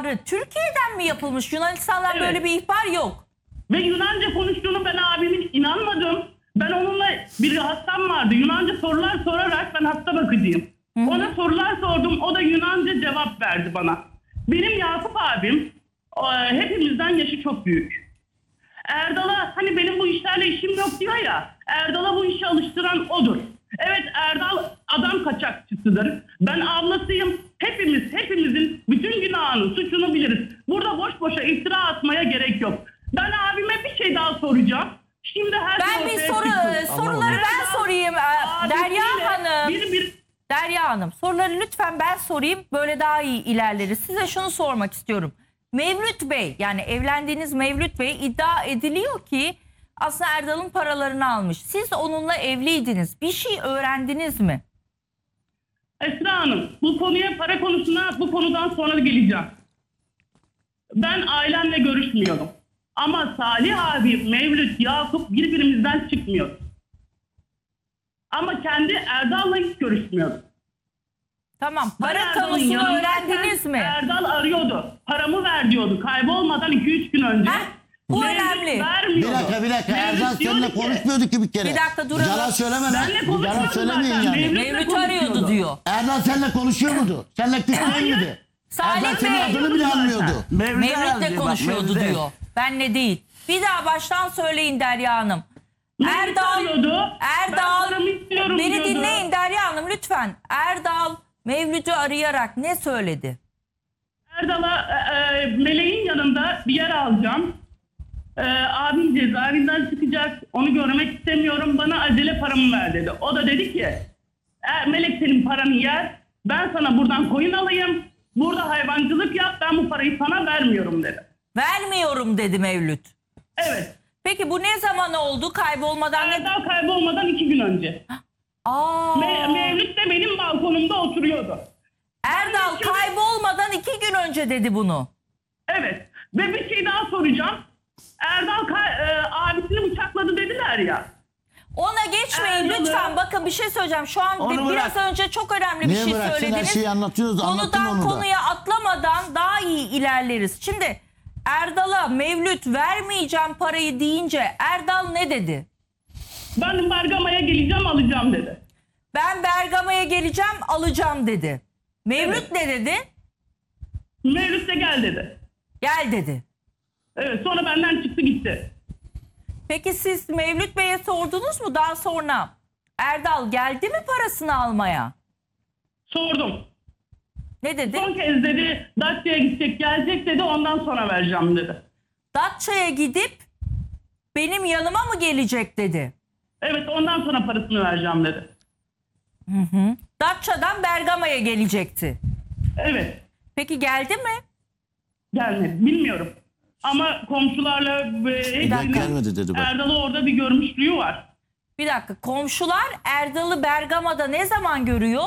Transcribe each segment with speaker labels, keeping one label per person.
Speaker 1: ihbarı Türkiye'den mi yapılmış? Yunanistan'dan
Speaker 2: Evet.
Speaker 1: böyle bir ihbar yok.
Speaker 2: Ve Yunanca konuştuğunu ben abimin inanmadım. Ben onunla bir hastam vardı. Yunanca sorular sorarak ben hasta bakıcıyım. Ona sorular sordum. O da Yunanca cevap verdi bana. Benim Yakup abim hepimizden yaşı çok büyük. Erdal'a hani benim bu işlerle işim yok diyor ya. Erdal'a bu işe alıştıran odur. Evet, Erdal adam kaçakçısıdır. Ben ablasıyım. Hepimizin bütün günahını, suçunu biliriz. Burada boş boşa iftira atmaya gerek yok. Ben abime bir şey daha soracağım. Şimdi her
Speaker 1: Ben
Speaker 2: şey
Speaker 1: bir
Speaker 2: ortaya çıktı.
Speaker 1: soruları ben sorayım. Derya
Speaker 2: Abisiyle
Speaker 1: Hanım. Derya Hanım, soruları lütfen ben sorayım. Böyle daha iyi ilerleriz. Size şunu sormak istiyorum. Mevlüt Bey, yani evlendiğiniz Mevlüt Bey, iddia ediliyor ki aslında Erdal'ın paralarını almış. Siz onunla evliydiniz. Bir şey öğrendiniz mi?
Speaker 2: Esra Hanım, bu konuya, para konusuna bu konudan sonra geleceğim. Ben ailemle görüşmüyorum. Ama Salih abi, Mevlüt, Yakup birbirimizden çıkmıyor. Ama kendi Erdal'la hiç görüşmüyor.
Speaker 1: Tamam.
Speaker 2: Ben
Speaker 1: Para
Speaker 2: Erdal'ın
Speaker 1: konusunu
Speaker 2: yanındayken
Speaker 1: öğrendiniz mi?
Speaker 2: Erdal arıyordu. Paramı ver diyordu. Kaybolmadan 2-3 gün önce.
Speaker 1: Heh, bu
Speaker 2: Mevlüt
Speaker 1: önemli.
Speaker 2: vermiyordu.
Speaker 3: Bir dakika.
Speaker 2: Mevlüt
Speaker 3: Erdal
Speaker 2: diyordu
Speaker 3: seninle
Speaker 2: ki,
Speaker 3: konuşmuyordu ki bir kere.
Speaker 1: Bir dakika, durun.
Speaker 3: Yalan söyleme lan.
Speaker 2: Benle konuşmuyordu
Speaker 3: Yalan söylemeyin
Speaker 2: zaten.
Speaker 3: yani.
Speaker 1: Mevlüt arıyordu diyor.
Speaker 3: Erdal seninle konuşuyor muydu? Seninle küsmüyor
Speaker 2: Hayır.
Speaker 3: muydu?
Speaker 1: Salih
Speaker 3: Erdal senin
Speaker 1: Bey.
Speaker 3: adını bile anmıyordu.
Speaker 1: Mevlüt'le konuşuyordu diyor. Benle değil. Bir daha baştan söyleyin Derya Hanım.
Speaker 2: Mevlüt arıyordu. Ben paramı istiyorum
Speaker 1: Beni
Speaker 2: diyordu.
Speaker 1: dinleyin Derya Hanım lütfen. Erdal Mevlüt'ü arayarak ne söyledi?
Speaker 2: Erdal'a Meleğin yanında bir yer alacağım. Abim cezaevinden çıkacak. Onu görmek istemiyorum. Bana acele paramı ver dedi. O da dedi ki Melek senin paranı yer. Ben sana buradan koyun alayım. Burada hayvancılık yap. Ben bu parayı sana vermiyorum dedi.
Speaker 1: Vermiyorum dedi Mevlüt.
Speaker 2: Evet.
Speaker 1: Peki bu ne zaman oldu? Kaybolmadan ne?
Speaker 2: Erdal kaybolmadan 2 gün önce.
Speaker 1: Aa,
Speaker 2: Mevlüt de benim balkonumda oturuyordu.
Speaker 1: Erdal
Speaker 2: Şimdi-
Speaker 1: kaybolmadan 2 gün önce dedi bunu.
Speaker 2: Evet. Ve bir şey daha soracağım. Erdal abisini bıçakladı dediler ya.
Speaker 1: Ona geçmeyin
Speaker 2: Erdal'ı-
Speaker 1: lütfen. Bakın bir şey söyleyeceğim. Şu an
Speaker 4: Onu
Speaker 1: biraz
Speaker 4: bırak.
Speaker 1: önce çok önemli bir
Speaker 3: Niye
Speaker 1: şey
Speaker 3: bıraksın? Her
Speaker 1: söylediniz.
Speaker 3: şeyi anlatıyoruz. Anlattın
Speaker 1: Konudan
Speaker 3: onu da.
Speaker 1: konuya atlamadan daha iyi ilerleriz. Şimdi Erdal'a Mevlüt vermeyeceğim parayı deyince Erdal ne dedi?
Speaker 2: Ben Bergama'ya geleceğim alacağım dedi.
Speaker 1: Ben Bergama'ya geleceğim alacağım dedi. Mevlüt ne dedi?
Speaker 2: Mevlüt de gel dedi.
Speaker 1: Gel dedi.
Speaker 2: Evet, sonra benden çıktı gitti.
Speaker 1: Peki siz Mevlüt Bey'e sordunuz mu daha sonra? Erdal geldi mi parasını almaya?
Speaker 2: Sordum.
Speaker 1: Ne dedi?
Speaker 2: Son kez dedi Datça'ya gidecek gelecek dedi, ondan sonra vereceğim dedi.
Speaker 1: Datça'ya gidip benim yanıma mı gelecek dedi.
Speaker 2: Evet, ondan sonra parasını vereceğim dedi.
Speaker 1: Datça'dan Bergama'ya gelecekti.
Speaker 2: Evet,
Speaker 1: Peki geldi mi?
Speaker 2: gelmedi bilmiyorum. Ama komşularla
Speaker 3: gelmedi dedi bak.
Speaker 2: Erdal'ı orada bir görmüşlüğü var.
Speaker 1: Bir dakika, komşular Erdal'ı Bergama'da ne zaman görüyor?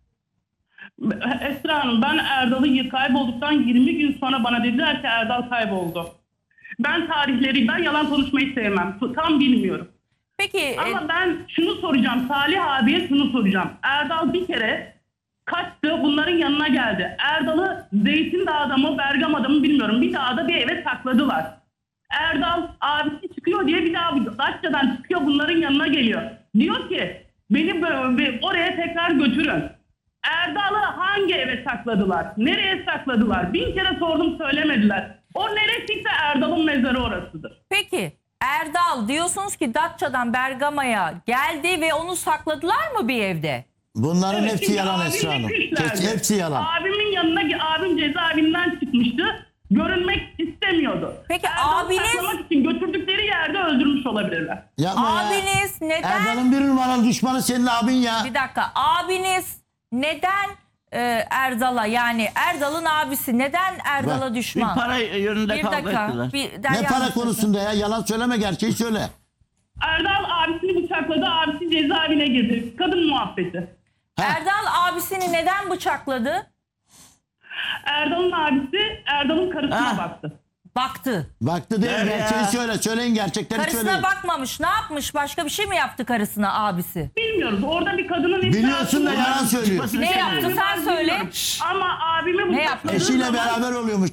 Speaker 2: Esra Hanım, ben Erdal'ı kaybolduktan 20 gün sonra bana dediler ki Erdal kayboldu. Ben yalan konuşmayı sevmem. Tam bilmiyorum.
Speaker 1: Peki
Speaker 2: Ama ben şunu soracağım. Salih abiye şunu soracağım. Erdal bir kere kaçtı, bunların yanına geldi. Erdal'ı Zeytindağ'da mı Bergama'da mı bilmiyorum. Bir dağda bir eve sakladılar. Erdal abisi çıkıyor diye bir daha Datça'dan çıkıyor, bunların yanına geliyor. Diyor ki beni oraya tekrar götürün. Erdal'ı hangi eve sakladılar? Nereye sakladılar? 1000 kere sordum, söylemediler. O neresiyse Erdal'ın mezarı orasıdır.
Speaker 1: Peki Erdal diyorsunuz ki Datça'dan Bergama'ya geldi ve onu sakladılar mı bir evde?
Speaker 3: Bunların
Speaker 2: Evet,
Speaker 3: hepsi
Speaker 2: şimdi
Speaker 3: yalan
Speaker 2: abim
Speaker 3: Esra Hanım.
Speaker 2: gitmişlerdi.
Speaker 3: Hepsi yalan.
Speaker 2: Abimin yanına, abim cezaevinden çıkmıştı. Görünmek istemiyordu.
Speaker 1: Peki
Speaker 2: Erdal'ı
Speaker 1: abiniz-
Speaker 2: saklamak için götürdükleri yerde öldürmüş olabilirler.
Speaker 3: Yapma ya.
Speaker 1: Abiniz neden?
Speaker 3: Erdal'ın bir numaralı düşmanı senin abin ya.
Speaker 1: Bir dakika, abiniz neden Erdal'a, yani Erdal'ın abisi neden Erdal'a
Speaker 3: Bak,
Speaker 4: Bir
Speaker 1: düşman?
Speaker 4: para yönünde
Speaker 1: Bir
Speaker 4: kavga
Speaker 1: dakika.
Speaker 4: ettiler.
Speaker 1: Derya
Speaker 3: Ne para
Speaker 1: Hanım,
Speaker 3: konusunda ya? Yalan söyleme, gerçeği söyle.
Speaker 2: Erdal abisini bıçakladı. Abisi cezaevine girdi. Kadın muhabbeti.
Speaker 3: Ha.
Speaker 1: Erdal abisini neden bıçakladı?
Speaker 2: Erdal'ın abisi Erdal'ın karısına
Speaker 4: Ha.
Speaker 2: baktı.
Speaker 1: Baktı.
Speaker 3: Baktı değil,
Speaker 4: Evet
Speaker 3: gerçeği
Speaker 4: ya.
Speaker 3: söyle. Söyleyin, gerçekleri
Speaker 1: Karısına
Speaker 3: söyleyin.
Speaker 1: bakmamış. Ne yapmış? Başka bir şey mi yaptı karısına abisi?
Speaker 2: Bilmiyoruz. Orada bir kadının
Speaker 3: Biliyorsun da
Speaker 2: iddiası var.
Speaker 3: yalan söylüyor.
Speaker 4: Çıkmasını
Speaker 1: Ne
Speaker 4: istemiyorum.
Speaker 1: yaptı? Sen söyle.
Speaker 2: Ama abimi
Speaker 1: Ne yaptı?
Speaker 2: bıçakladığı
Speaker 3: Eşiyle
Speaker 2: zaman
Speaker 3: beraber oluyormuş.